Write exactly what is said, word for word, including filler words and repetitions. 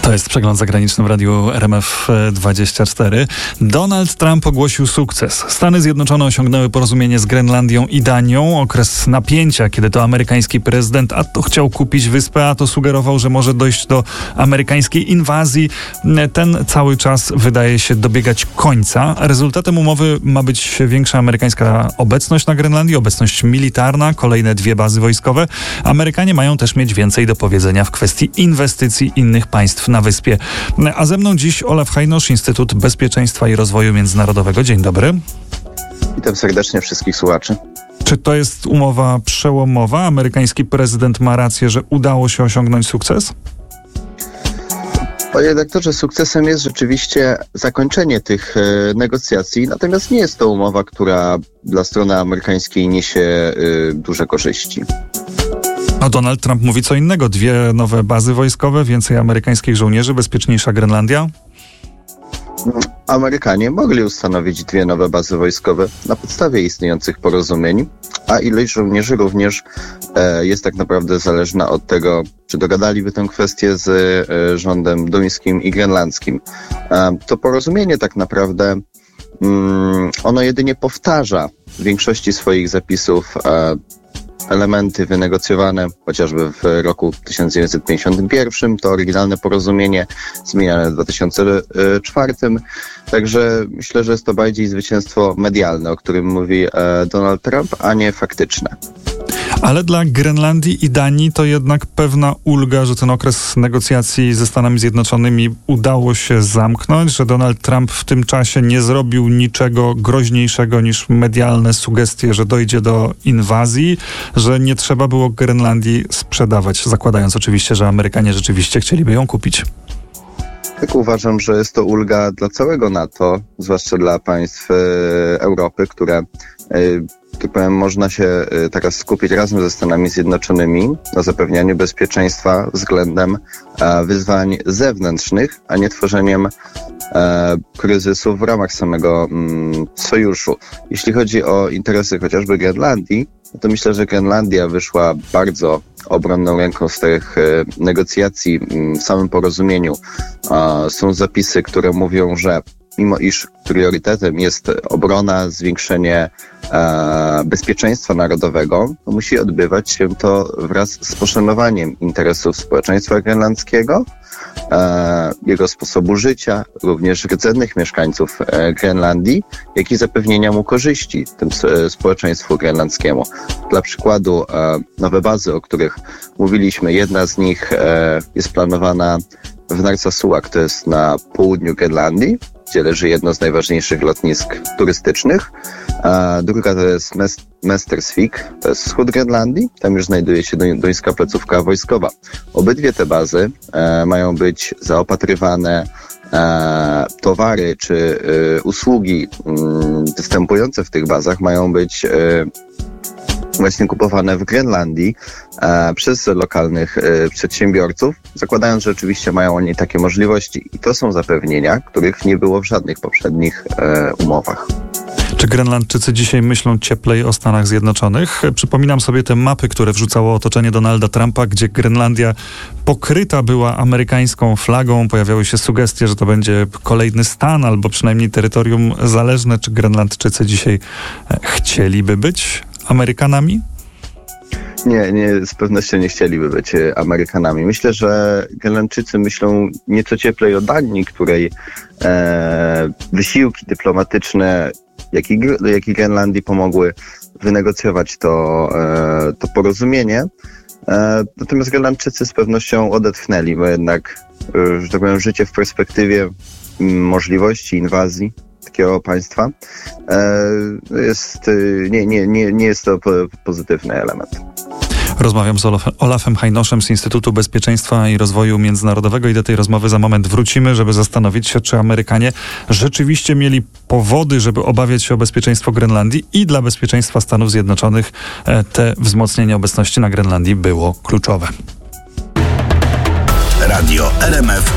To jest przegląd zagraniczny w radiu R M F dwadzieścia cztery. Donald Trump ogłosił sukces. Stany Zjednoczone osiągnęły porozumienie z Grenlandią i Danią. Okres napięcia, kiedy to amerykański prezydent a to chciał kupić wyspę, a to sugerował, że może dojść do amerykańskiej inwazji. Ten cały czas wydaje się dobiegać końca. Rezultatem umowy ma być większa amerykańska obecność na Grenlandii, obecność militarna, kolejne dwie bazy wojskowe. Amerykanie mają też mieć więcej do powiedzenia w kwestii inwestycji innych państw na wyspie. A ze mną dziś Olaf Hajnosz, Instytut Bezpieczeństwa i Rozwoju Międzynarodowego. Dzień dobry. Witam serdecznie wszystkich słuchaczy. Czy to jest umowa przełomowa? Amerykański prezydent ma rację, że udało się osiągnąć sukces? Panie redaktorze, sukcesem jest rzeczywiście zakończenie tych e, negocjacji, natomiast nie jest to umowa, która dla strony amerykańskiej niesie e, duże korzyści. A Donald Trump mówi co innego. Dwie nowe bazy wojskowe, więcej amerykańskich żołnierzy, bezpieczniejsza Grenlandia? Amerykanie mogli ustanowić dwie nowe bazy wojskowe na podstawie istniejących porozumień, a ilość żołnierzy również e, jest tak naprawdę zależna od tego, czy dogadaliby tę kwestię z e, rządem duńskim i grenlandzkim. E, to porozumienie tak naprawdę mm, ono jedynie powtarza w większości swoich zapisów e, elementy wynegocjowane chociażby w roku tysiąc dziewięćset pięćdziesiątym pierwszym, to oryginalne porozumienie zmieniane w dwa tysiące czwartym. Także myślę, że jest to bardziej zwycięstwo medialne, o którym mówi Donald Trump, a nie faktyczne. Ale dla Grenlandii i Danii to jednak pewna ulga, że ten okres negocjacji ze Stanami Zjednoczonymi udało się zamknąć, że Donald Trump w tym czasie nie zrobił niczego groźniejszego niż medialne sugestie, że dojdzie do inwazji, że nie trzeba było Grenlandii sprzedawać, zakładając oczywiście, że Amerykanie rzeczywiście chcieliby ją kupić. Tak, uważam, że jest to ulga dla całego NATO, zwłaszcza dla państw e, Europy, które e, tak powiem, można się e, teraz skupić razem ze Stanami Zjednoczonymi na zapewnianiu bezpieczeństwa względem e, wyzwań zewnętrznych, a nie tworzeniem e, kryzysów w ramach samego mm, sojuszu. Jeśli chodzi o interesy chociażby Grenlandii, to myślę, że Grenlandia wyszła bardzo obronną ręką z tych e, negocjacji. W samym porozumieniu e, są zapisy, które mówią, że mimo iż priorytetem jest obrona, zwiększenie e, bezpieczeństwa narodowego, to musi odbywać się to wraz z poszanowaniem interesów społeczeństwa grenlandzkiego, e, jego sposobu życia, również rdzennych mieszkańców e, Grenlandii, jak i zapewnienia mu korzyści tym e, społeczeństwu grenlandzkiemu. Dla przykładu e, nowe bazy, o których mówiliśmy, jedna z nich e, jest planowana w Narsarsuaq, to jest na południu Grenlandii, gdzie leży jedno z najważniejszych lotnisk turystycznych. A druga to jest Mes- Mestersvik, to jest wschód Grenlandii. Tam już znajduje się duń- duńska placówka wojskowa. Obydwie te bazy e, mają być zaopatrywane e, towary czy e, usługi m, występujące w tych bazach mają być e, właśnie kupowane w Grenlandii e, przez lokalnych e, przedsiębiorców, zakładając, że oczywiście mają oni takie możliwości. I to są zapewnienia, których nie było w żadnych poprzednich e, umowach. Czy Grenlandczycy dzisiaj myślą cieplej o Stanach Zjednoczonych? Przypominam sobie te mapy, które wrzucało otoczenie Donalda Trumpa, gdzie Grenlandia pokryta była amerykańską flagą. Pojawiały się sugestie, że to będzie kolejny stan albo przynajmniej terytorium zależne. Czy Grenlandczycy dzisiaj chcieliby być Amerykanami? Nie, nie, z pewnością nie chcieliby być Amerykanami. Myślę, że Grenlandczycy myślą nieco cieplej o Danii, której e, wysiłki dyplomatyczne, jak i, jak i Grenlandii pomogły wynegocjować to, e, to porozumienie. E, natomiast Grenlandczycy z pewnością odetchnęli, bo jednak, e, że tak powiem, życie w perspektywie m, możliwości inwazji takiego państwa e, jest, nie, nie, nie, nie jest to pozytywny element. Rozmawiam z Olaf- Olafem Hajnoszem z Instytutu Bezpieczeństwa i Rozwoju Międzynarodowego i do tej rozmowy za moment wrócimy, żeby zastanowić się, czy Amerykanie rzeczywiście mieli powody, żeby obawiać się o bezpieczeństwo Grenlandii i dla bezpieczeństwa Stanów Zjednoczonych te wzmocnienie obecności na Grenlandii było kluczowe. Radio R M F